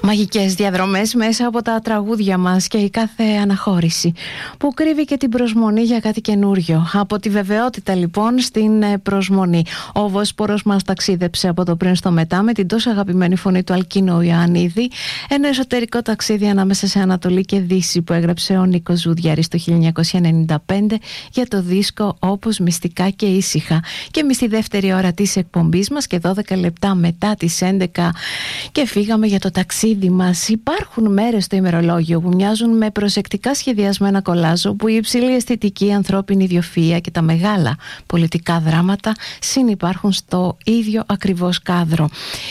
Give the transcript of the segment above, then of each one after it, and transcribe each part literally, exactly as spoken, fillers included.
Μαγικές διαδρομές μέσα από τα τραγούδια μας και η κάθε αναχώρηση που κρύβει και την προσμονή για κάτι καινούριο. Από τη βεβαιότητα λοιπόν στην προσμονή. Ο Βόσπορος μας ταξίδεψε από το πριν στο μετά με την τόσο αγαπημένη φωνή του Αλκίνο Ιωαννίδη, ένα εσωτερικό ταξίδι ανάμεσα σε Ανατολή και Δύση που έγραψε ο Νίκος Ζουδιάρης το χίλια εννιακόσια ενενήντα πέντε για το δίσκο Όπως Μυστικά και Ήσυχα. Και εμείς στη δεύτερη ώρα της εκπομπής μας και δώδεκα λεπτά μετά τις έντεκα και φύγαμε για το ταξίδι μας. Υπάρχουν μέρες στο ημερολόγιο που μοιάζουν με προσεκτικά σχεδιασμένα κολάζ, όπου η υψηλή αισθητική, ανθρώπινη ιδιοφυΐα και τα μεγάλα πολιτικά δράματα συνυπάρχουν στο ίδιο ακριβώς κάδρο.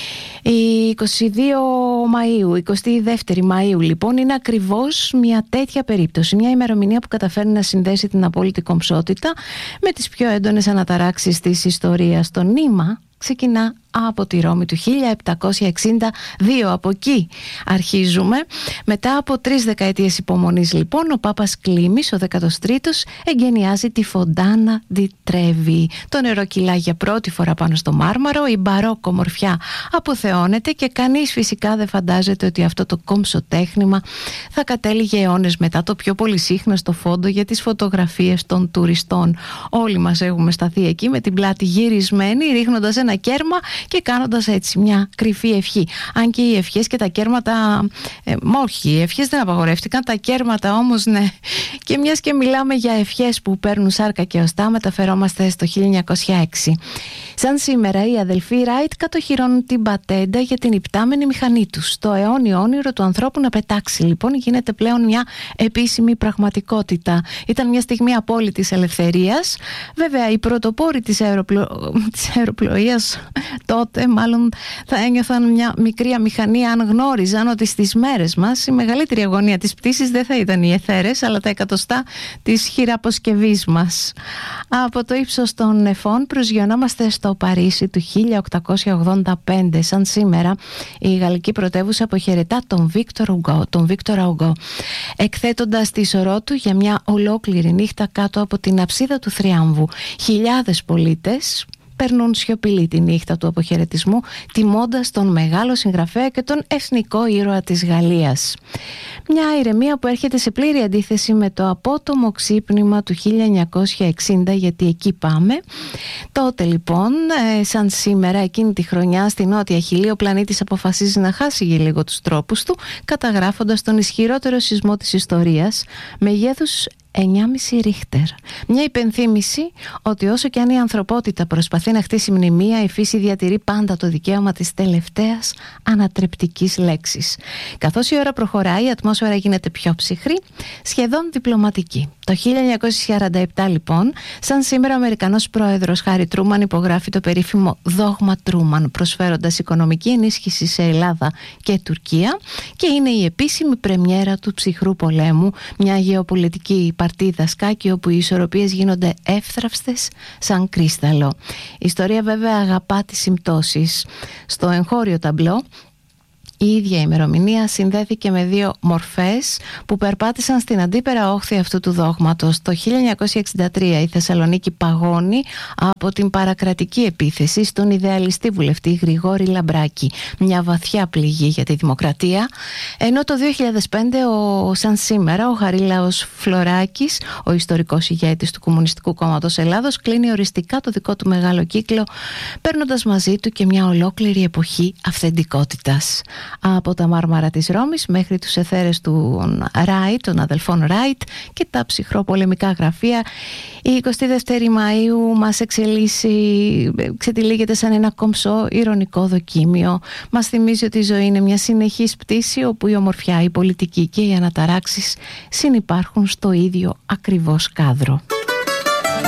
Η εικοστή δεύτερη Μαΐου, εικοστή δεύτερη Μαΐου λοιπόν είναι ακριβώς μια τέτοια περίπτωση, μια ημερομηνία που καταφέρνει να συνδέσει την απόλυτη κομψότητα με τις πιο έντονες αναταράξεις της ιστορίας. Το νήμα ξεκινά από τη Ρώμη του χίλια επτακόσια εξήντα δύο. Από εκεί αρχίζουμε. Μετά από τρεις δεκαετίες υπομονής λοιπόν, ο Πάπας Κλίμης, ο δέκατος τρίτος, εγκαινιάζει τη Φοντάνα ντι Τρέβι. Το νερό κυλά για πρώτη φορά πάνω στο μάρμαρο, η μπαρόκο μορφιά αποθεώνεται και κανείς φυσικά δεν φαντάζεται ότι αυτό το κόμψο τέχνημα θα κατέληγε αιώνες μετά το πιο πολυσύχναστο φόντο για τις φωτογραφίες των τουριστών. Όλοι μας έχουμε σταθεί εκεί με την πλάτη γυρισμένη, ρίχνοντας ένα κέρμα και κάνοντας έτσι μια κρυφή ευχή. Αν και οι ευχές και τα κέρματα, ε, όχι, οι ευχές δεν απαγορεύτηκαν, τα κέρματα όμως ναι. Και μιας και μιλάμε για ευχές που παίρνουν σάρκα και οστά, μεταφερόμαστε στο χίλια εννιακόσια έξι. Σαν σήμερα οι αδελφοί Ράιτ κατοχυρώνουν την πατέντα για την υπτάμενη μηχανή τους. Το αιώνιο όνειρο του ανθρώπου να πετάξει λοιπόν γίνεται πλέον μια επίσημη πραγματικότητα. Ήταν μια στιγμή απόλυτης ελευθερίας. Βέβαια οι πρωτοπόροι της, αεροπλο... της αεροπλοείας τότε μάλλον θα ένιωθαν μια μικρή αμηχανία αν γνώριζαν ότι στις μέρες μας η μεγαλύτερη αγωνία της πτήσης δεν θα ήταν οι αιθέρες αλλά τα εκατοστά της χειραποσκευής μας. Από το ύψος των νεφών προσγειωνόμαστε στο Παρίσι του χίλια οκτακόσια ογδόντα πέντε. Σαν σήμερα η γαλλική πρωτεύουσα αποχαιρετά τον Βίκτορ Ουγκό, τον Βίκτορα Ουγκό, εκθέτοντας τη σωρό του για μια ολόκληρη νύχτα κάτω από την αψίδα του Θριάμβου. Χιλιάδες πολίτες περνούν σιωπηλή τη νύχτα του αποχαιρετισμού, τιμώντας τον μεγάλο συγγραφέα και τον εθνικό ήρωα της Γαλλίας. Μια ηρεμία που έρχεται σε πλήρη αντίθεση με το απότομο ξύπνημα του χίλια εννιακόσια εξήντα, γιατί εκεί πάμε. Τότε λοιπόν, ε, σαν σήμερα εκείνη τη χρονιά στη Νότια Χιλή, ο πλανήτης αποφασίζει να χάσει για λίγο τους τρόπους του, καταγράφοντας τον ισχυρότερο σεισμό της ιστορίας, μεγέθους εννιά κόμμα πέντε Ρίχτερ. Μια υπενθύμηση ότι όσο και αν η ανθρωπότητα προσπαθεί να χτίσει μνημεία, η φύση διατηρεί πάντα το δικαίωμα της τελευταίας ανατρεπτικής λέξης. Καθώς η ώρα προχωράει, η ατμόσφαιρα γίνεται πιο ψυχρή, σχεδόν διπλωματική. Το χίλια εννιακόσια σαράντα επτά λοιπόν, σαν σήμερα ο Αμερικανός πρόεδρος Χάρι Τρούμαν υπογράφει το περίφημο δόγμα Τρούμαν, προσφέροντας οικονομική ενίσχυση σε Ελλάδα και Τουρκία, και είναι η επίσημη πρεμιέρα του ψυχρού πολέμου, μια γεωπολιτική παρτίδα σκάκι όπου οι ισορροπίες γίνονται εύθραυστες σαν κρίσταλο. Η ιστορία βέβαια αγαπά τις συμπτώσεις. Στο εγχώριο ταμπλό η ίδια ημερομηνία συνδέθηκε με δύο μορφές που περπάτησαν στην αντίπερα όχθη αυτού του δόγματος. Το χίλια εννιακόσια εξήντα τρία η Θεσσαλονίκη παγώνει από την παρακρατική επίθεση στον ιδεαλιστή βουλευτή Γρηγόρη Λαμπράκη. Μια βαθιά πληγή για τη δημοκρατία. Ενώ το δύο χιλιάδες πέντε, ο, σαν σήμερα, ο Χαρίλαος Φλωράκης, ο ιστορικός ηγέτης του Κομμουνιστικού Κόμματος Ελλάδος, κλείνει οριστικά το δικό του μεγάλο κύκλο, παίρνοντας μαζί του και μια ολόκληρη εποχή αυθεντικότητας. Από τα μάρμαρα της Ρώμης μέχρι τους αιθέρες του Ράιτ, των αδελφών Ράιτ και τα ψυχροπολεμικά γραφεία, η εικοστή δεύτερη Μαΐου μας εξελίσσει, ξετυλίγεται σαν ένα κομψό ηρωνικό δοκίμιο. Μας θυμίζει ότι η ζωή είναι μια συνεχής πτήση όπου η ομορφιά, η πολιτική και οι αναταράξεις συνυπάρχουν στο ίδιο ακριβώς κάδρο.